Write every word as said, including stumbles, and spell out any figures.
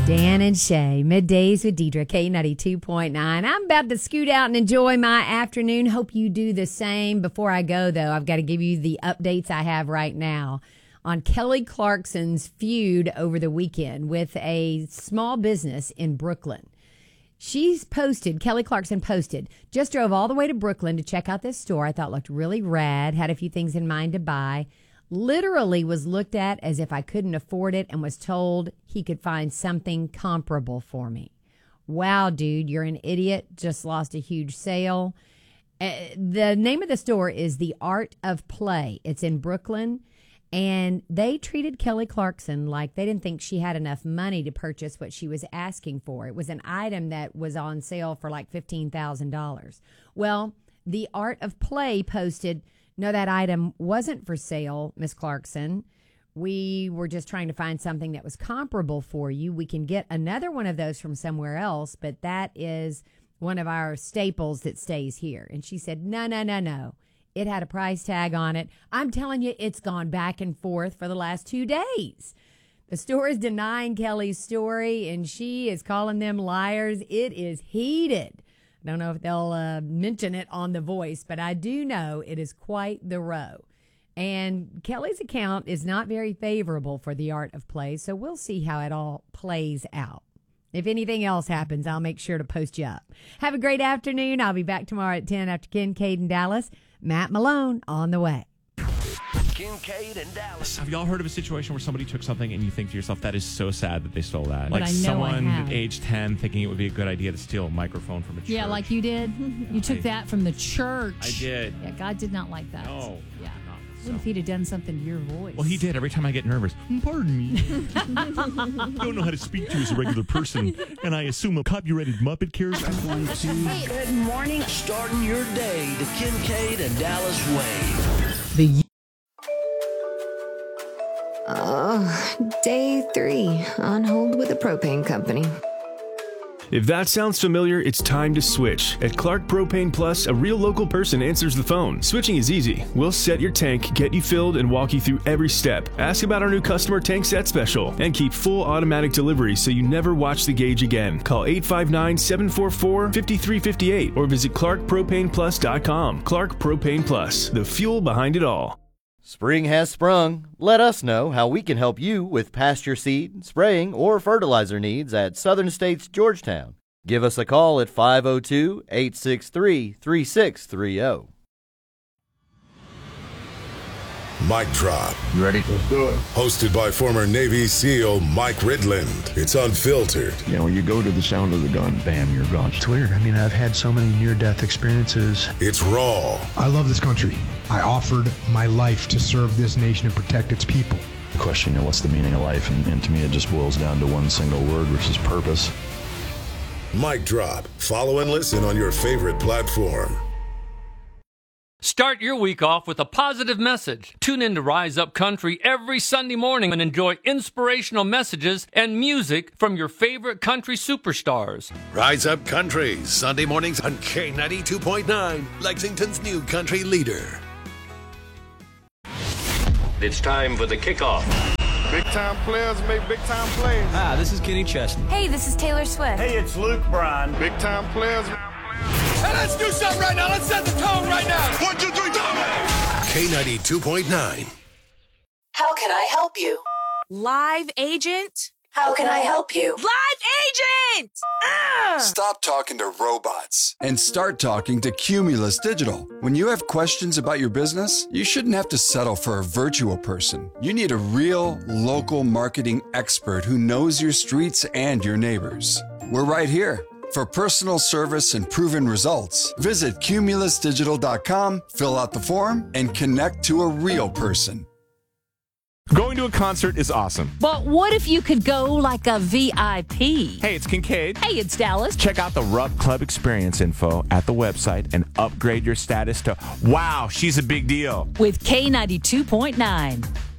Dan and Shay, Middays with Deidre, K ninety-two point nine. I'm about to scoot out and enjoy my afternoon. Hope you do the same. Before I go, though, I've got to give you the updates I have right now on Kelly Clarkson's feud over the weekend with a small business in Brooklyn. She's posted, Kelly Clarkson posted, just drove all the way to Brooklyn to check out this store I thought looked really rad, had a few things in mind to buy. Literally was looked at as if I couldn't afford it and was told he could find something comparable for me. Wow, dude, you're an idiot. Just lost a huge sale. Uh, the name of the store is The Art of Play. It's in Brooklyn, and they treated Kelly Clarkson like they didn't think she had enough money to purchase what she was asking for. It was an item that was on sale for like fifteen thousand dollars. Well, The Art of Play posted, "No, that item wasn't for sale, Miss Clarkson. We were just trying to find something that was comparable for you. We can get another one of those from somewhere else, but that is one of our staples that stays here." And she said, no, no, no, no. It had a price tag on it. I'm telling you, it's gone back and forth for the last two days. The store is denying Kelly's story, and she is calling them liars. It is heated. I don't know if they'll uh, mention it on The Voice, but I do know it is quite the row. And Kelly's account is not very favorable for The Art of Play, so we'll see how it all plays out. If anything else happens, I'll make sure to post you up. Have a great afternoon. I'll be back tomorrow at ten after Kincaid and Dallas. Matt Malone on the way. Kincaid and Dallas. Have y'all heard of a situation where somebody took something and you think to yourself, that is so sad that they stole that? But like I know someone I have. age ten thinking it would be a good idea to steal a microphone from a church. Yeah, like you did. You took I- that from the church. I did. Yeah, God did not like that. No. Yeah. not What if he'd have done something to your voice? Well, he did. Every time I get nervous, pardon me. I don't know how to speak to you as a regular person, and I assume a copyrighted Muppet character. I'm going to... Good morning. Starting your day the Kincaid and Dallas way. The Oh, day three on hold with the propane company. If that sounds familiar, it's time to switch. At Clark Propane Plus, a real local person answers the phone. Switching is easy. We'll set your tank, get you filled, and walk you through every step. Ask about our new customer tank set special, and keep full automatic delivery so you never watch the gauge again. Call eight five nine, seven four four, five three five eight or visit clark propane plus dot com. Clark Propane Plus, the fuel behind it all. Spring has sprung. Let us know how we can help you with pasture seed, spraying, or fertilizer needs at Southern States Georgetown. Give us a call at five oh two, eight six three, three six three oh. Mic Drop. You ready? Let's do it. Hosted by former Navy SEAL Mike Ridland. It's unfiltered. You know, when you go to the sound of the gun, bam, you're gone. It's weird. I mean, I've had so many near-death experiences. It's raw. I love this country. I offered my life to serve this nation and protect its people. The question, you know, what's the meaning of life? And, and to me, it just boils down to one single word, which is purpose. Mic Drop. Follow and listen on your favorite platform. Start your week off with a positive message. Tune in to Rise Up Country every Sunday morning and enjoy inspirational messages and music from your favorite country superstars. Rise Up Country, Sunday mornings on K ninety-two point nine, Lexington's new country leader. It's time for the kickoff. Big time players make big time plays. Hi, this is Kenny Chesney. Hey, this is Taylor Swift. Hey, it's Luke Bryan. Big time players. Hey, let's do something right now. Let's set the tone right now. One, two, three, go! K ninety-two point nine. How can I help you? Live agent? How can I help you? Live agent! Ugh! Stop talking to robots and start talking to Cumulus Digital. When you have questions about your business, you shouldn't have to settle for a virtual person. You need a real, local marketing expert who knows your streets and your neighbors. We're right here. For personal service and proven results, visit cumulus digital dot com, fill out the form, and connect to a real person. Going to a concert is awesome. But what if you could go like a V I P? Hey, it's Kincaid. Hey, it's Dallas. Check out the Rupp Club experience info at the website and upgrade your status to, wow, she's a big deal. With K ninety-two point nine.